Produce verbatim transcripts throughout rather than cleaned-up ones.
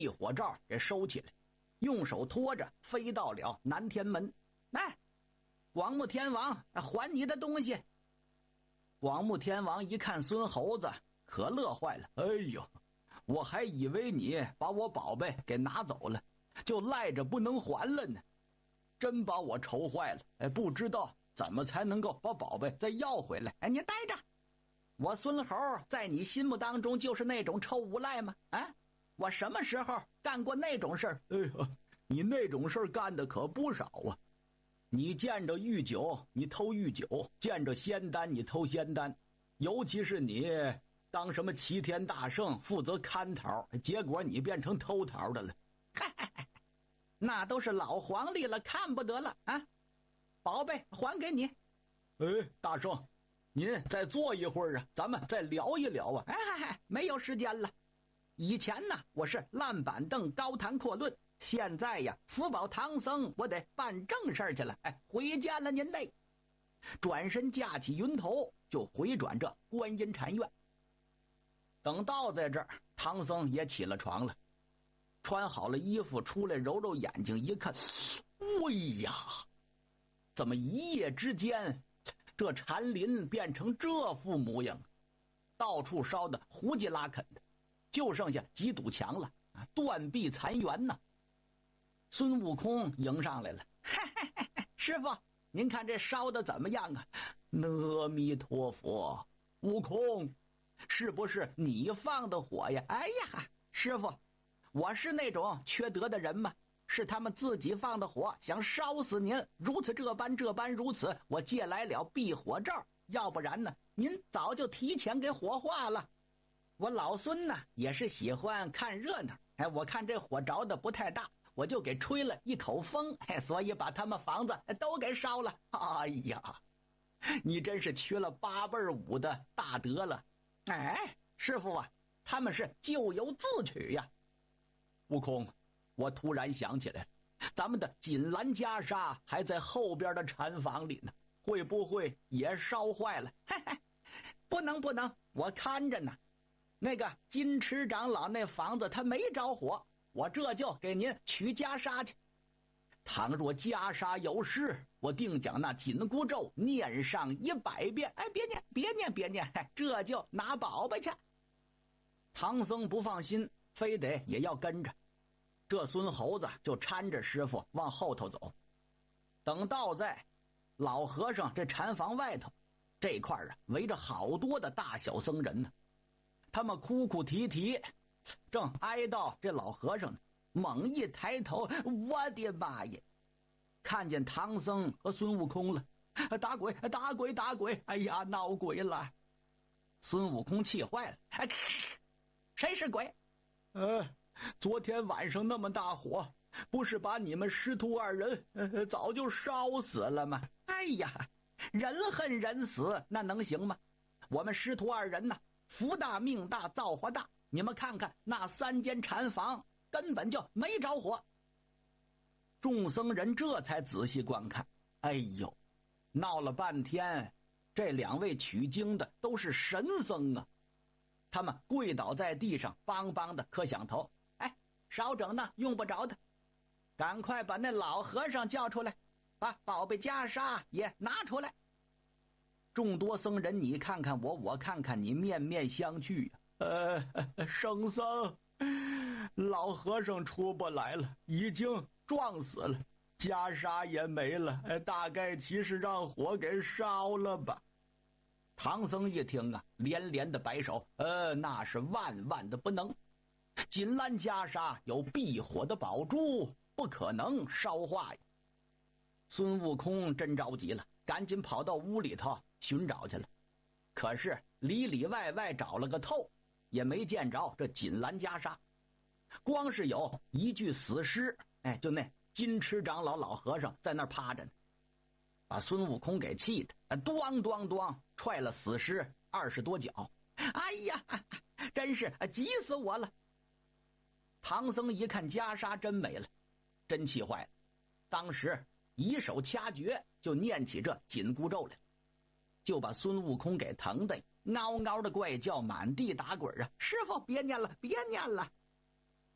一火罩给收起来，用手托着飞到了南天门。来，广目天王，还你的东西。广目天王一看孙猴子，可乐坏了。哎呦，我还以为你把我宝贝给拿走了，就赖着不能还了呢，真把我愁坏了。哎，不知道怎么才能够把宝贝再要回来。哎，你待着，我孙猴在你心目当中就是那种臭无赖吗？啊，我什么时候干过那种事儿？哎呀，你那种事儿干的可不少啊！你见着玉酒你偷玉酒，见着仙丹你偷仙丹，尤其是你当什么齐天大圣负责看桃，结果你变成偷桃的了。那都是老黄历了，看不得了啊！宝贝还给你。哎，大圣，您再坐一会儿啊，咱们再聊一聊啊。哎嗨嗨，没有时间了。以前呢，我是烂板凳高谈阔论，现在呀，福保唐僧，我得办正事去了。哎，回见了您嘞。转身架起云头，就回转这观音禅院。等到在这儿，唐僧也起了床了，穿好了衣服出来，揉揉眼睛一看，哎呀，怎么一夜之间这禅林变成这副模样，到处烧的胡吉拉啃的，就剩下几堵墙了，断壁残垣呢。孙悟空迎上来了，师傅，您看这烧的怎么样啊？阿弥陀佛，悟空，是不是你放的火呀？哎呀，师傅，我是那种缺德的人吗？是他们自己放的火，想烧死您，如此这般这般如此，我借来了避火罩，要不然呢，您早就提前给火化了。我老孙呢也是喜欢看热闹，哎，我看这火着的不太大，我就给吹了一口风，哎，所以把他们房子都给烧了。哎呀，你真是缺了八辈武的大德了。哎，师傅啊，他们是咎由自取呀。悟空，我突然想起来，咱们的锦兰袈裟还在后边的禅房里呢，会不会也烧坏了？嘿嘿，不能不能，我看着呢。那个金池长老那房子他没着火，我这就给您取袈裟去。倘若袈裟有事，我定将那紧箍咒念上一百遍。哎，别念别念别念，这就拿宝贝去。唐僧不放心，非得也要跟着。这孙猴子就搀着师傅往后头走。等到在老和尚这禅房外头这块啊，围着好多的大小僧人呢。他们哭哭啼啼，正挨到这老和尚呢，猛一抬头，我的妈呀，看见唐僧和孙悟空了。打鬼打鬼打鬼，哎呀，闹鬼了。孙悟空气坏了，谁是鬼？呃昨天晚上那么大火，不是把你们师徒二人、呃、早就烧死了吗？哎呀，人恨人死，那能行吗？我们师徒二人呢，福大命大造化大，你们看看那三间禅房根本就没着火。众僧人这才仔细观看，哎呦，闹了半天，这两位取经的都是神僧啊！他们跪倒在地上，梆梆的磕响头。哎，少整呢，用不着的，赶快把那老和尚叫出来，把宝贝袈裟也拿出来。众多僧人你看看我，我看看你，面面相觑呀、啊。呃，圣僧，老和尚出不来了，已经撞死了，袈裟也没了，哎，大概其是让火给烧了吧。唐僧一听啊，连连的摆手，呃，那是万万的不能。锦兰袈裟有避火的宝珠，不可能烧化呀。孙悟空真着急了，赶紧跑到屋里头寻找去了。可是里里外外找了个透，也没见着这锦兰袈裟，光是有一具死尸，哎，就那金池长老老和尚在那儿趴着呢，把孙悟空给气的，咣咣咣踹了死尸二十多脚。哎呀，真是急死我了！唐僧一看袈裟真没了，真气坏了，当时一手掐诀，就念起这紧箍咒来，就把孙悟空给疼的嗷嗷的怪叫，满地打滚啊！师傅别念了别念了！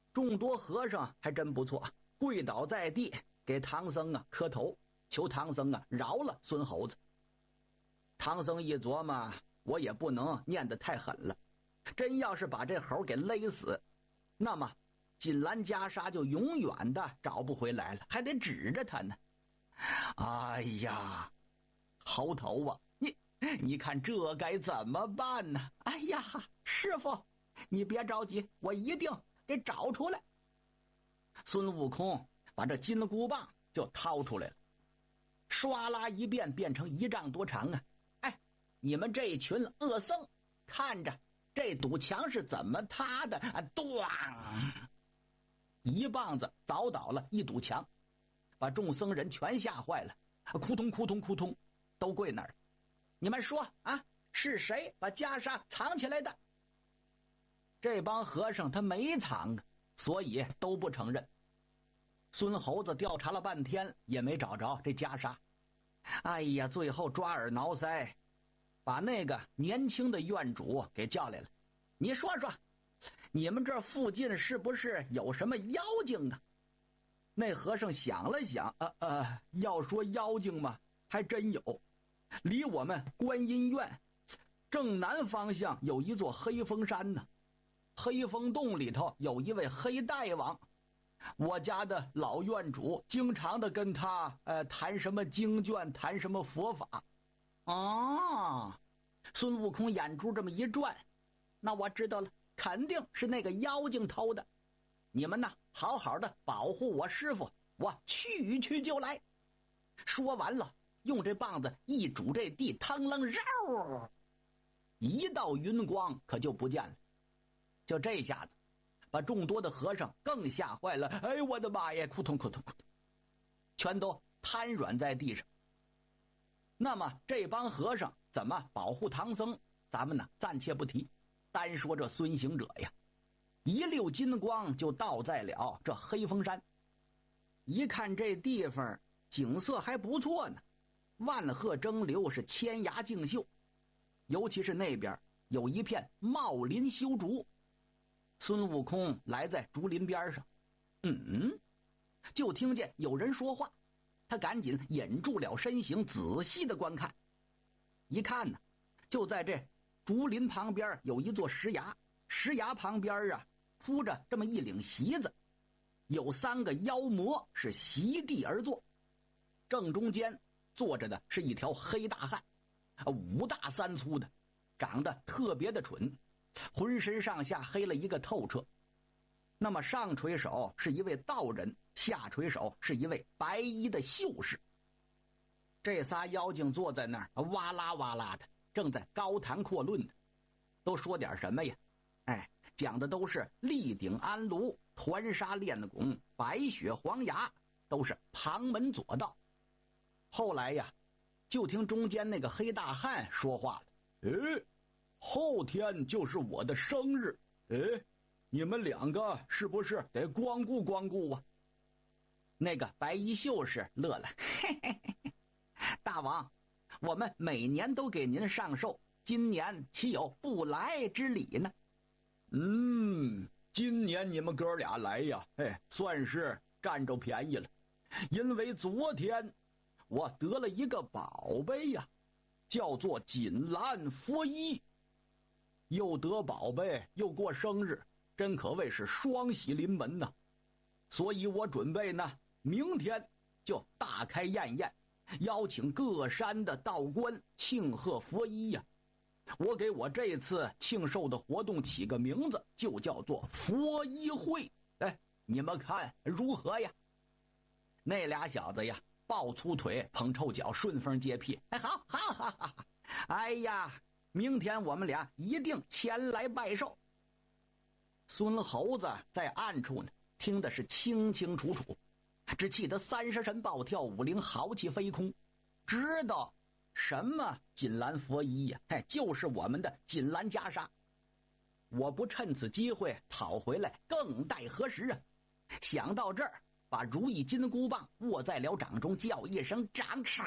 众多和尚还真不错，跪倒在地给唐僧啊磕头，求唐僧啊饶了孙猴子。唐僧一琢磨，我也不能念得太狠了，真要是把这猴给勒死，那么锦兰袈裟就永远的找不回来了，还得指着他呢。哎呀，猴头啊，你你看这该怎么办呢？哎呀，师傅你别着急，我一定给找出来。孙悟空把这金箍棒就掏出来了，唰啦一变变成一丈多长啊！哎，你们这群恶僧，看着这堵墙是怎么塌的啊！咣，一棒子凿倒了一堵墙，把众僧人全吓坏了，扑通扑通扑通都跪那儿。你们说啊，是谁把袈裟藏起来的？这帮和尚他没藏啊，所以都不承认。孙猴子调查了半天也没找着这袈裟，哎呀，最后抓耳挠腮，把那个年轻的院主给叫来了。你说说，你们这附近是不是有什么妖精啊？那和尚想了想，呃呃，要说妖精嘛，还真有。离我们观音院正南方向有一座黑风山呢，黑风洞里头有一位黑大王，我家的老院主经常的跟他呃谈什么经卷，谈什么佛法。哦，孙悟空眼珠这么一转，那我知道了，肯定是那个妖精偷的。你们呢，好好的保护我师傅，我去去就来。说完了，用这棒子一拄这地，腾楞绕，一道云光可就不见了。就这下子把众多的和尚更吓坏了，哎，我的妈呀，扑通扑通扑通，全都瘫软在地上。那么这帮和尚怎么保护唐僧，咱们呢暂且不提，单说这孙行者呀，一溜金光就到在了这黑风山。一看这地方景色还不错呢，万壑争流，是千崖竞秀，尤其是那边有一片茂林修竹。孙悟空来在竹林边上，嗯，就听见有人说话，他赶紧引住了身形，仔细的观看。一看呢，就在这竹林旁边有一座石崖，石崖旁边啊铺着这么一领席子，有三个妖魔是席地而坐，正中间坐着的是一条黑大汉，五大三粗的，长得特别的蠢，浑身上下黑了一个透彻。那么上垂手是一位道人，下垂手是一位白衣的秀士。这仨妖精坐在那儿哇啦哇啦的，正在高谈阔论的，都说点什么呀？哎，讲的都是立鼎安炉、团沙炼汞、白雪黄牙，都是旁门左道。后来呀，就听中间那个黑大汉说话了，哎，后天就是我的生日，哎，你们两个是不是得光顾光顾啊？那个白衣秀士乐了，嘿嘿嘿，大王，我们每年都给您上寿，今年岂有不来之理呢？嗯，今年你们哥俩来呀，哎，算是占着便宜了，因为昨天我得了一个宝贝呀，叫做锦兰佛衣，又得宝贝又过生日，真可谓是双喜临门呐。所以我准备呢，明天就大开宴宴，邀请各山的道观庆贺佛衣呀。我给我这次庆寿的活动起个名字，就叫做佛衣会。哎，你们看如何呀？那俩小子呀，抱粗腿捧臭脚，顺风接屁。哎，好，好，好，好，哎呀，明天我们俩一定前来拜寿。孙猴子在暗处呢，听的是清清楚楚，只气得三十神暴跳，五灵豪气飞空，知道什么锦兰佛衣呀？哎，就是我们的锦兰袈裟。我不趁此机会讨回来，更待何时啊？想到这儿，把如意金箍棒握在了掌中，叫一声掌，唰，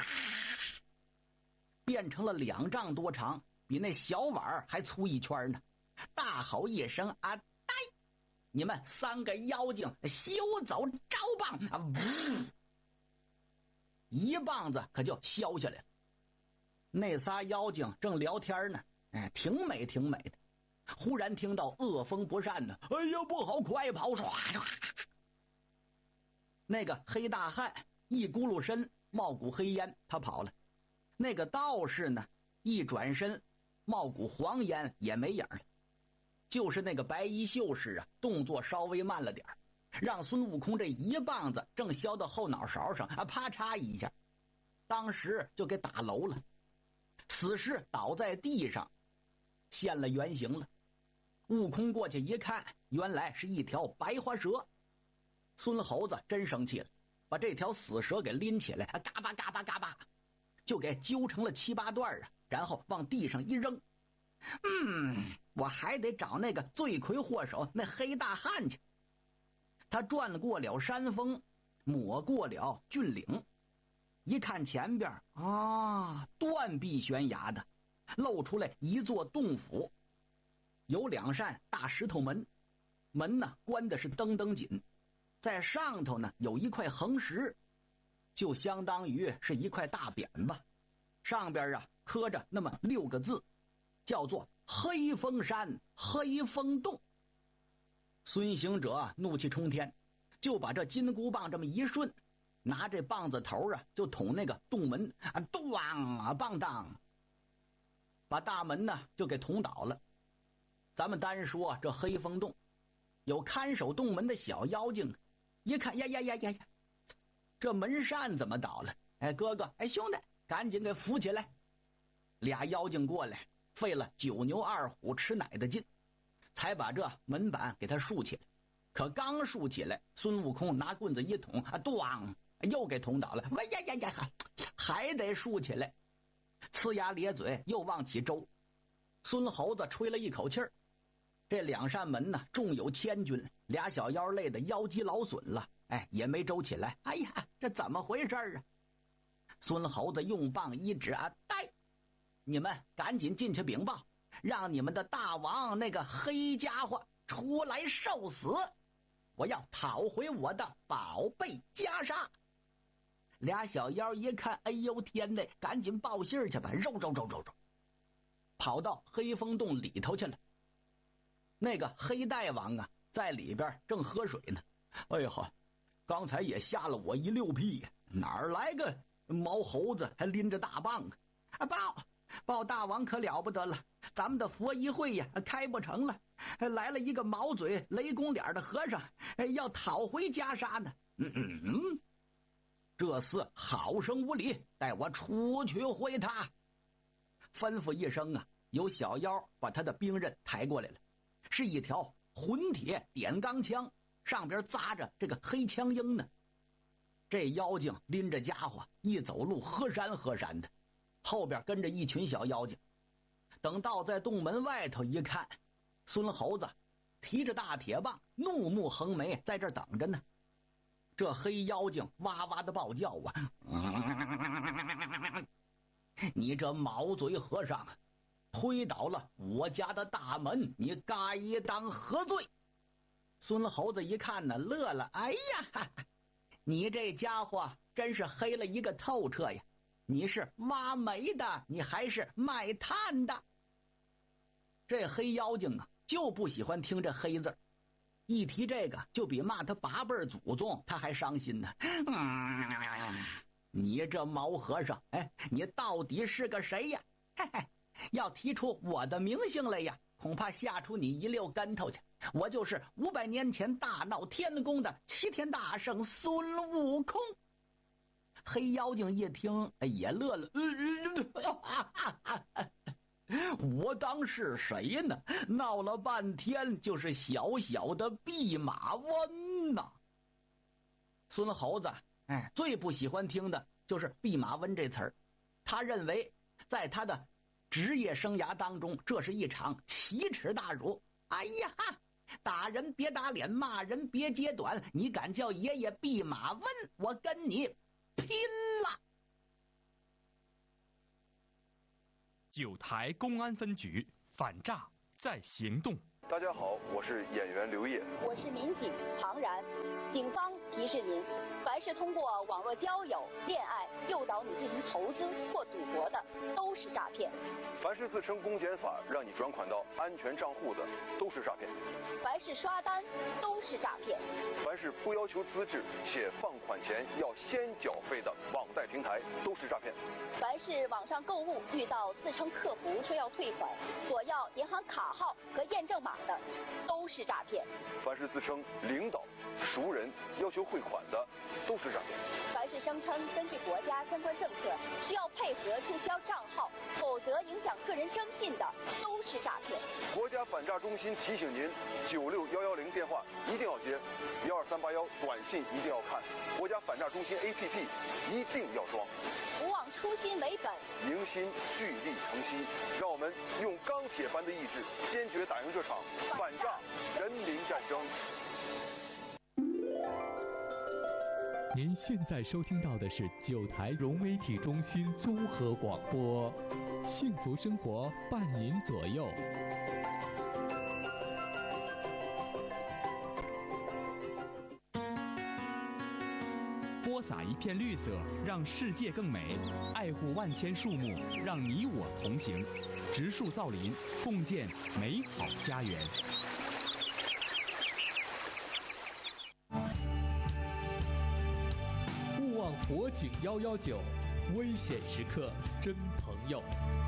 变成了两丈多长，比那小碗还粗一圈呢。大吼一声啊，呆！ 你们三个妖精休走招棒啊！呜，一棒子可就削下来了。那仨妖精正聊天呢，哎，挺美挺美的。忽然听到恶风不善的，哎呀不好，快跑！唰唰，那个黑大汉一咕噜身冒股黑烟，他跑了。那个道士呢，一转身冒股黄烟也没影了。就是那个白衣秀士啊，动作稍微慢了点，让孙悟空这一棒子正削到后脑勺上啊，啪嚓一下，当时就给打楼了。死尸倒在地上，现了原形了。悟空过去一看，原来是一条白花蛇。孙猴子真生气了，把这条死蛇给拎起来，嘎巴嘎巴嘎巴，就给揪成了七八段啊，然后往地上一扔。嗯，我还得找那个罪魁祸首那黑大汉去。他转过了山峰，抹过了峻岭，一看前边啊，断壁悬崖的，露出来一座洞府，有两扇大石头门，门呢关的是登登紧，在上头呢有一块横石，就相当于是一块大匾吧，上边啊刻着那么六个字，叫做黑风山黑风洞。孙行者怒气冲天，就把这金箍棒这么一顺，拿这棒子头啊就捅那个洞门啊，咚啊棒当，把大门呢就给捅倒了。咱们单说这黑风洞，有看守洞门的小妖精一看，呀呀呀呀呀，这门扇怎么倒了？哎，哥哥，哎兄弟，赶紧给扶起来。俩妖精过来，费了九牛二虎吃奶的劲，才把这门板给他竖起来。可刚竖起来，孙悟空拿棍子一捅啊，咣，又给捅倒了。哎呀呀呀，还得竖起来。呲牙咧嘴又往起周。孙猴子吹了一口气儿，这两扇门呢重有千钧，俩小妖累得腰肌劳损了，哎，也没周起来。哎呀，这怎么回事啊？孙猴子用棒一指啊，呆，你们赶紧进去禀报，让你们的大王那个黑家伙出来受死，我要讨回我的宝贝袈裟。俩小妖一看，哎呦天哪，赶紧报信去吧，肉肉肉肉肉，跑到黑风洞里头去了。那个黑大王啊，在里边正喝水呢。哎呀，刚才也吓了我一溜屁呀，哪儿来个毛猴子还拎着大棒啊！报报大王可了不得了，咱们的佛一会呀开不成了，来了一个毛嘴雷公脸的和尚，要讨回袈裟呢。嗯嗯嗯，这厮好生无礼，带我出去会他。吩咐一声啊，有小妖把他的兵刃抬过来了，是一条混铁点钢枪，上边扎着这个黑枪缨呢。这妖精拎着家伙一走路喝山喝山的，后边跟着一群小妖精。等到在洞门外头一看，孙猴子提着大铁棒，怒目横眉，在这等着呢。这黑妖精哇哇的暴叫啊、嗯、你这毛嘴和尚，推倒了我家的大门，你该当何罪？孙猴子一看呢，乐了，哎呀，你这家伙真是黑了一个透彻呀！你是挖煤的，你还是卖炭的？这黑妖精啊，就不喜欢听这黑字，一提这个就比骂他八辈祖宗他还伤心呢。嗯，你这毛和尚，哎，你到底是个谁呀？嘿嘿，要提出我的名姓来呀，恐怕吓出你一溜跟头去。我就是五百年前大闹天宫的齐天大圣孙悟空。黑妖精一听也乐了，我当是谁呢？闹了半天就是小小的弼马温呐。孙猴子哎，最不喜欢听的就是弼马温这词儿，他认为在他的职业生涯当中，这是一场奇耻大辱。哎呀，打人别打脸，骂人别揭短，你敢叫爷爷弼马温，我跟你拼了！ 九台公安分局反诈在行动。 大家好，我是演员刘烨， 我是民警庞然。警方提示您，凡是通过网络交友、恋爱诱导你进行投资或赌博的，都是诈骗； 凡是自称公检法让你转款到安全账户的，都是诈骗； 凡是刷单，都是诈骗； 凡是不要求资质且放款前要先缴费的网贷平台，都是诈骗； 凡是网上购物遇到自称客服说要退款，索要银行卡号和验证码的，都是诈骗； 凡是自称领导、熟人要求汇款的，都是诈骗； 凡是声称根据国家相关政策需要配合注销账号，否则影响个人征信的，都是诈骗。 国家反诈中心提醒您：九六幺幺零电话一定要接，幺二三八幺短信一定要看，国家反诈中心 A P P 一定要装。 不忘初心为本， 迎新聚力成新，让我们用钢铁般的意志，坚决打赢这场反诈人民战争。 您现在收听到的是九台融媒体中心综合广播，幸福生活伴您左右。播撒一片绿色，让世界更美；爱护万千树木，让你我同行。植树造林，共建美好家园。勿忘火警幺幺九，危险时刻真朋友。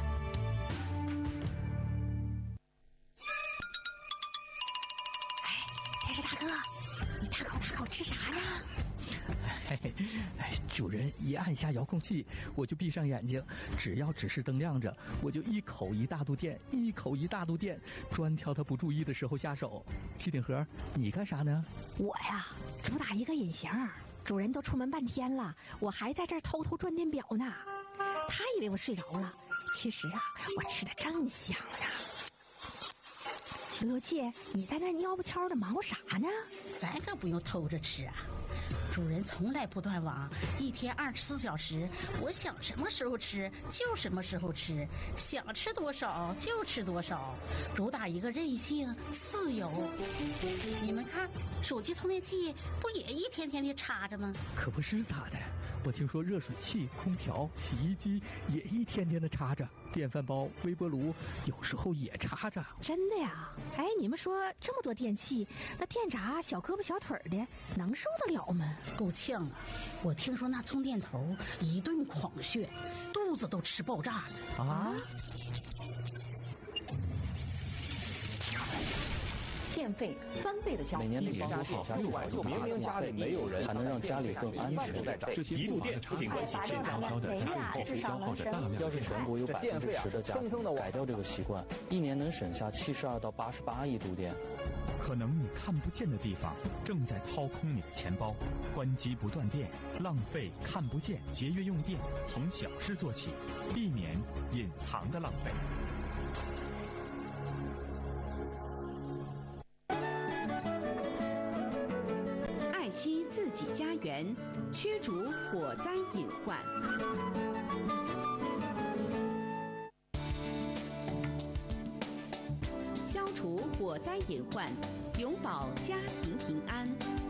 哎，电视大哥，你大口大口吃啥呢？ 嘿嘿，哎，主人一按下遥控器，我就闭上眼睛，只要指示灯亮着，我就一口一大肚电，一口一大肚电，专挑他不注意的时候下手。机顶盒，你干啥呢？ 我呀，主打一个隐形，主人都出门半天了，我还在这儿偷偷转电表呢。他以为我睡着了，其实啊，我吃的正香呢。罗姐，你在那蔫不悄的忙活啥呢？ 咱可不用偷着吃啊。主人从来不断网，一天二十四小时，我想什么时候吃就什么时候吃，想吃多少就吃多少，主打一个任性自由。你们看，手机充电器不也一天天的插着吗？ 可不是咋的，我听说热水器、空调、洗衣机也一天天的插着，电饭煲、微波炉有时候也插着。 真的呀？哎，你们说这么多电器，那电闸小胳膊小腿的能受得了吗？ 够呛啊！我听说那充电头一顿狂炫，肚子都吃爆炸了啊！ 电费翻倍的交每年的家电六万就明明家里没有人，还能让家里更安全。 这些一度电不仅关系现在消的家用后消耗的大量， 要是全国有百分之十的家庭改掉这个习惯，一年能省下七十二到八十八亿度电。 可能你看不见的地方正在掏空你的钱包，关机不断电，浪费看不见，节约用电，从小事做起，避免隐藏的浪费。 爱惜自己家园，驱逐火灾隐患。消除火灾隐患，永保家庭平安。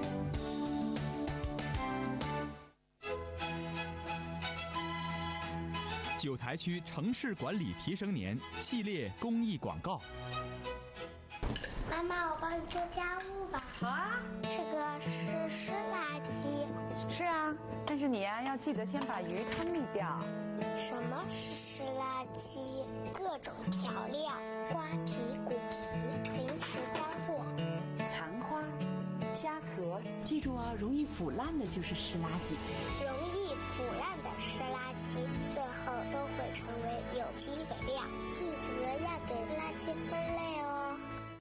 九台区城市管理提升年系列公益广告。 妈妈，我帮你做家务吧。 好啊。 这个是湿垃圾。 是啊，但是你呀、啊、要记得先把鱼汤沥掉。 什么是湿垃圾？各种调料、瓜皮、骨皮、零食干货、 残花、虾壳，记住啊，容易腐烂的就是湿垃圾。 容易腐烂的湿垃圾，最后都会成为有机肥料。记得要给垃圾分类哦。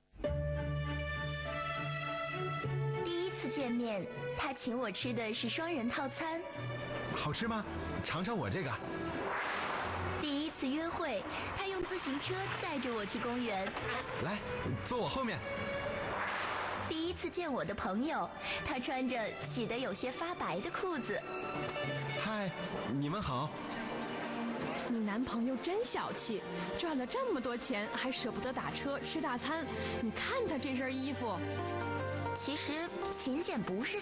第一次见面，他请我吃的是双人套餐。 好吃吗？尝尝我这个。 第一次约会，他用自行车载着我去公园。 来，坐我后面。 第一次见我的朋友，他穿着洗得有些发白的裤子。 嗨，你们好。 你男朋友真小气，赚了这么多钱还舍不得打车吃大餐。你看他这身衣服。 其实勤俭不是